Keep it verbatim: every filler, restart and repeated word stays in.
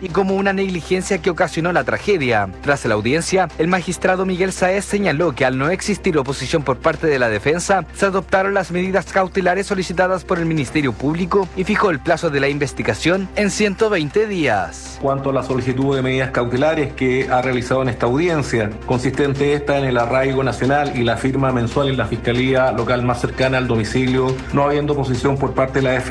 y como una negligencia que ocasionó la tragedia. Tras la audiencia, el magistrado Miguel Sáez señaló que al no existir oposición por parte de la defensa, se adoptaron las medidas cautelares solicitadas por el Ministerio Público y fijó el plazo de la investigación en ciento veinte días. Cuanto a la solicitud de medidas cautelares que ha realizado en esta audiencia, consistente esta en el arraigo nacional y la firma mensual en la Fiscalía Local más cercana al domicilio, no habiendo oposición por parte de la defensa,